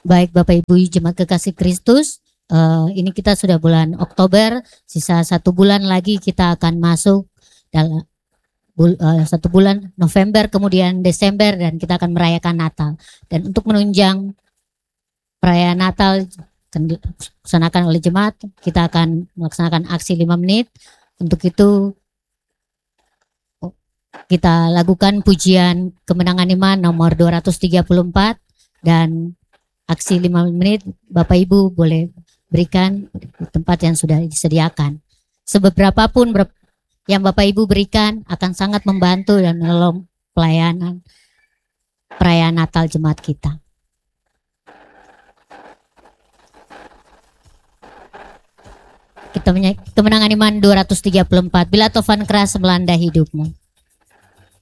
Baik Bapak Ibu Jemaat Kekasih Kristus, ini kita sudah bulan Oktober, sisa 1 bulan lagi kita akan masuk dalam 1 bulan November, kemudian Desember, dan kita akan merayakan Natal. Dan untuk menunjang perayaan Natal dilaksanakan oleh jemaat, kita akan melaksanakan aksi 5 menit. Untuk itu kita lakukan pujian kemenangan iman nomor 234, dan aksi 5 menit Bapak Ibu boleh berikan di tempat yang sudah disediakan. Seberapapun yang Bapak Ibu berikan akan sangat membantu dan menolong pelayanan perayaan Natal jemaat kita. Kemenangan iman 234, bila tovan keras melanda hidupmu.